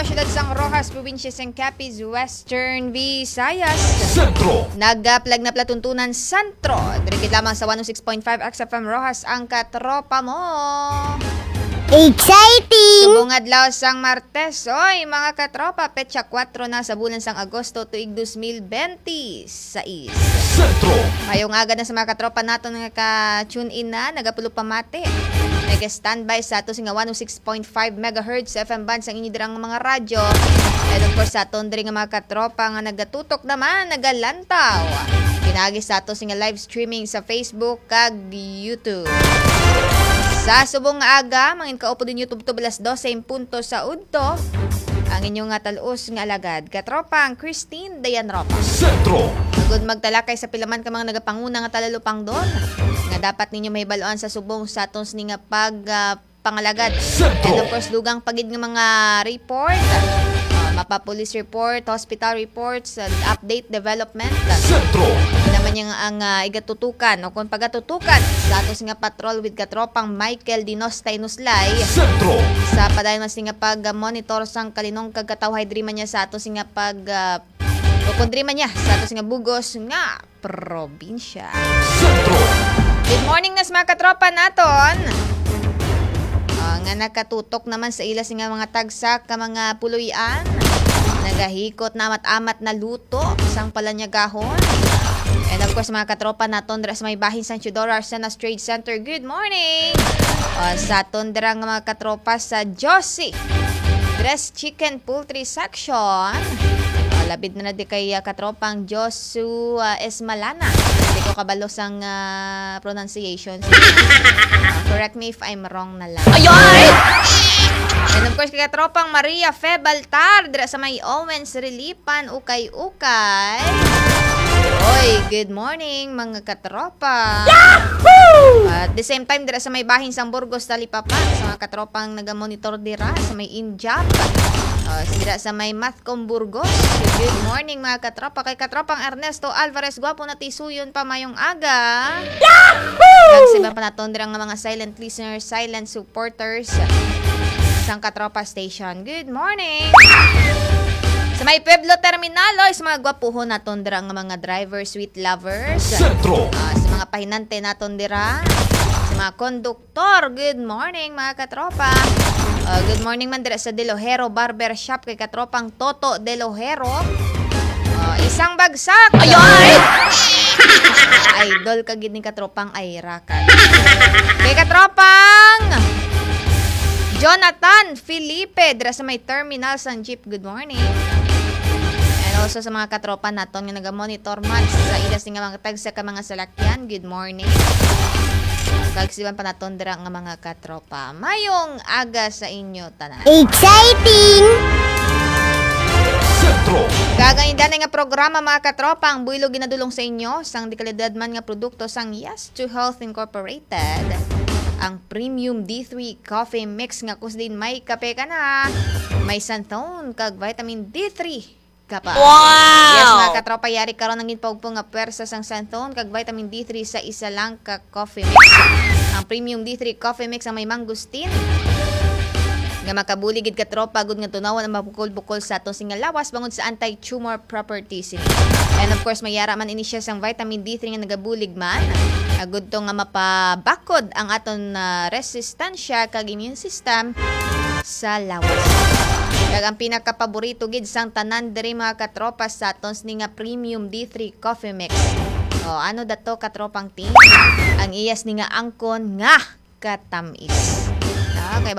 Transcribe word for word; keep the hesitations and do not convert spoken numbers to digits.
syudad sang Rojas, probinsya sang Capiz, Western Visayas. Sentro. Nagaplag na platuntunan Sentro. Dirigit lamang sa one oh six point five X F M Rojas ang katropa mo. Exciting! Subong adlaw sang Martes, oy mga katropa, petsa four na sa bulan sang Agosto tuig twenty twenty-six. Sentro. Ngayong aga na sa mga katropa nato nga ka-tune in na, nagapulo pamate. Nag-standby sa ato nga one oh six point five megahertz F M band sa inyo dirang mga radyo. And of course sa aton diri nga mga katropa nga nagatutok naman, nagalantaw. Pinagi sa ato nga live streaming sa Facebook kag YouTube. Sa subong nga aga, mangin kaupo din YouTube to balas twelve in punto sa udto. Ang inyong nga talos nga alagad, katropang Christine Dayan Ropa. Sentro. Good magtalakay sa pilaman ka mga nagapanguna nga talalupang doon. Nga dapat ninyo may baluan sa subong sa atong nga pag uh, pangalagad. Sentro. And of course, lugang pagid nga mga report. Uh, mapa police report, hospital reports, uh, update development. Sentro. Naman yung ang uh, igatutukan o kung pagatutukan sa atos nga patrol with katropang Michael Dinos Taynuslay Sentro. sa padayon mas nga pag uh, monitor sang kalinong kagkatawhay diri man niya sa atos nga pag uh, o kung diri man niya sa atos nga bugos nga probinsya. Sentro. Good morning nas mga katropa naton. Uh, nga nakatutok naman sa ilas nga mga tagsak ka mga puloyan. Nagahikot na amat-amat na luto sang palanyagahon. And of course, mga katropa naton dira sa may bahin San Teodoro Arsenas Trade Center. Good morning! O, sa aton dira nga mga katropa sa Josie Dress Chicken Poultry Section. O, labid na na di kay uh, katropang Josu uh, Esmalana. Hindi ko kabalo sang uh, pronunciation. So, uh, correct me if I'm wrong na lang. Ayoy! And of course, kay katropang Maria Fe Baltar dira sa may Owens Relipan, ukay-ukay. Oy, good morning mga katropa. Yahoo! At the same time, dira sa may bahin sang Burgos, Talipapa, sa mga katropang nagamonitor dira sa may Injap. Uh, dira sa may Mathcom Burgos. Good morning mga katropa. Kay katropang Ernesto Alvarez, gwapo na tisuyon pa mayong aga. Yahoo! Nagsiba pa naton dira nga mga silent listeners, silent supporters sang katropa station. Good morning! Sa may Pueblo Terminal, oy, sa mga gwapuhon naton dira nga mga drivers, sweet lovers. Sentro. Uh, sa mga pahinante naton dira. Sa mga konduktor, good morning mga katropa. Uh, good morning man dira sa Delojero Barber Shop kay katropang Toto Delojero. Uh, isang bagsak. Ayoy! Idol ka gid ni katropang Ayrakan. Kay katropang Jonathan Felipe dira sa may terminal sang jeep. Good morning. And also sa mga katropa naton nga naga-monitor man sa ilas nga mga tag sa ka mga salakyan. Good morning. Kagsiban pa naton dira nga mga katropa. Mayong aga sa inyo tanan. Exciting! Sentro. Gagawin nga programa mga katropa ang builo ginadulong sa inyo sang di kalidad man nga produkto sang Yes to Health Incorporated. Ang Premium D three Coffee Mix nga kus din may kape ka na. May santon kag vitamin D three ka pa. Wow! Yes mga katropa, yari karon ang ginpawagpo nga pwersa sang santon kag vitamin D three sa isa lang ka coffee mix. Ang Premium D three Coffee Mix ang may mangustin nga makabulig gid katropa gud nga tunawan ang mabukol-bukol sa atong singa lawas bangod sa anti-tumor properties. And of course mayara man ini siya sang vitamin D three nga nagabulig man. Agud to nga mapabakod ang aton uh, resistensya kag immune system sa lawas. Kag ang pinakapaborito gid sang tanan diri mga katropa sa aton nga Premium D three Coffee Mix. O ano dato katropang team? Ang iyas ni nga angkon nga katamis.